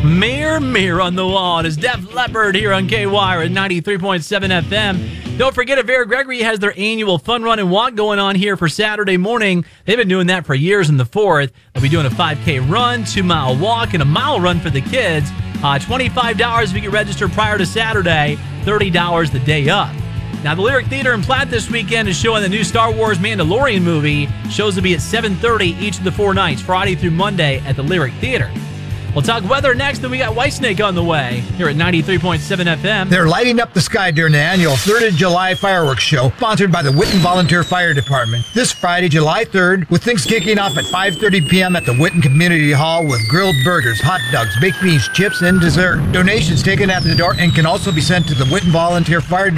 Mirror, mirror on the wall. It is Def Leppard here on KWire at 93.7 FM. Don't forget, Vera Gregory has their annual Fun Run and Walk going on here for Saturday morning. They've been doing that for years in the 4th. They'll be doing a 5K run, 2-mile walk, and a mile run for the kids. $25 if you get registered prior to Saturday, $30 the day up. Now, the Lyric Theater in Platte this weekend is showing the new Star Wars Mandalorian movie. Shows will be at 7:30 each of the 4 nights, Friday through Monday at the Lyric Theater. We'll talk weather next, then we got Whitesnake on the way here at 93.7 FM. They're lighting up the sky during the annual 3rd of July fireworks show, sponsored by the Whitten Volunteer Fire Department. This Friday, July 3rd, with things kicking off at 5:30 p.m. at the Whitten Community Hall with grilled burgers, hot dogs, baked beans, chips, and dessert. Donations taken at the door and can also be sent to the Whitten Volunteer Fire Department.